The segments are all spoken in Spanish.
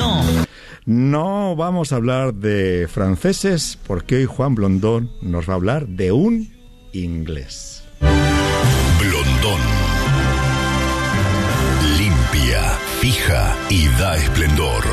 no. No vamos a hablar de franceses porque hoy Juan Blondón nos va a hablar de un inglés. Blondón. Limpia, fija y da esplendor.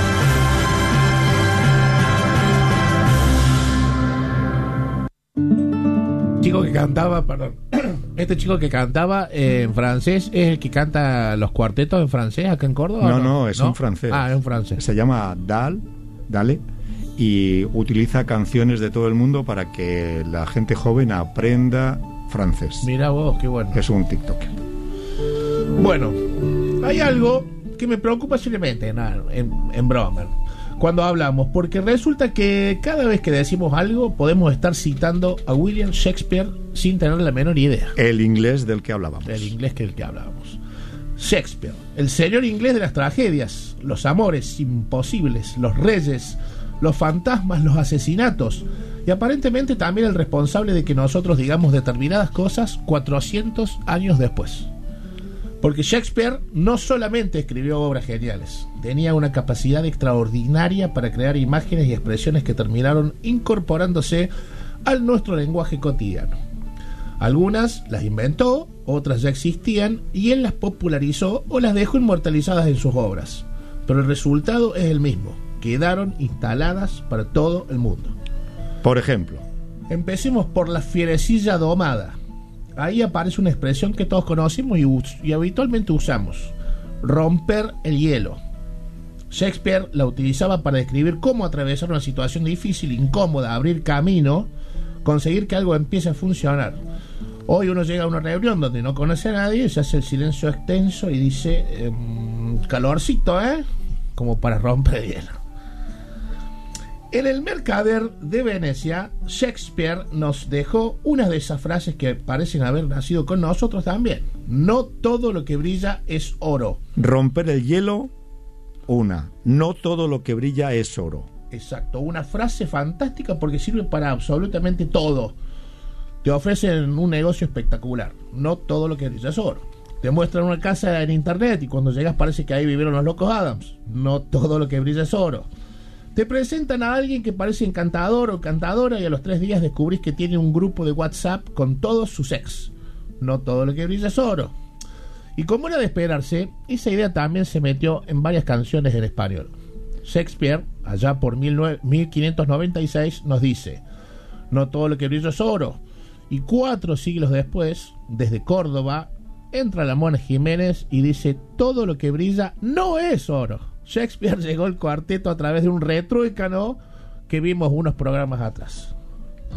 Chico que cantaba, perdón. Este chico que cantaba en francés es el que canta los cuartetos en francés acá en Córdoba. No, es un francés. Ah, es un francés. Se llama Dale, y utiliza canciones de todo el mundo para que la gente joven aprenda francés. Mira vos, qué bueno. Es un TikToker. Bueno, hay algo que me preocupa seriamente en broma cuando hablamos, porque resulta que cada vez que decimos algo podemos estar citando a William Shakespeare sin tener la menor idea. El inglés del que hablábamos. Shakespeare, el señor inglés de las tragedias, los amores imposibles, los reyes, los fantasmas, los asesinatos, y aparentemente también el responsable de que nosotros digamos determinadas cosas 400 años después. Porque Shakespeare no solamente escribió obras geniales, tenía una capacidad extraordinaria para crear imágenes y expresiones que terminaron incorporándose al nuestro lenguaje cotidiano. Algunas las inventó, otras ya existían, y él las popularizó o las dejó inmortalizadas en sus obras. Pero el resultado es el mismo, quedaron instaladas para todo el mundo. Por ejemplo, empecemos por la fierecilla domada. Ahí aparece una expresión que todos conocemos y habitualmente usamos: romper el hielo. Shakespeare la utilizaba para describir cómo atravesar una situación difícil, incómoda, abrir camino, conseguir que algo empiece a funcionar. Hoy uno llega a una reunión donde no conoce a nadie, se hace el silencio extenso y dice calorcito, como para romper el hielo. En El Mercader de Venecia, Shakespeare nos dejó una de esas frases que parecen haber nacido con nosotros también. No todo lo que brilla es oro. Romper el hielo, no todo lo que brilla es oro. Exacto, una frase fantástica porque sirve para absolutamente todo. Te ofrecen un negocio espectacular. No todo lo que brilla es oro. Te muestran una casa en internet y cuando llegas parece que ahí vivieron los locos Adams. No todo lo que brilla es oro. Te presentan a alguien que parece encantador o encantadora y a los 3 días descubrís que tiene un grupo de WhatsApp con todos sus ex. No todo lo que brilla es oro. Y como era de esperarse, esa idea también se metió en varias canciones en español. Shakespeare, allá por 1596, nos dice: no todo lo que brilla es oro. Y 4 siglos después, desde Córdoba, entra la Mona Jiménez y dice: todo lo que brilla no es oro. Shakespeare llegó al cuarteto a través de un retruécano que vimos unos programas atrás.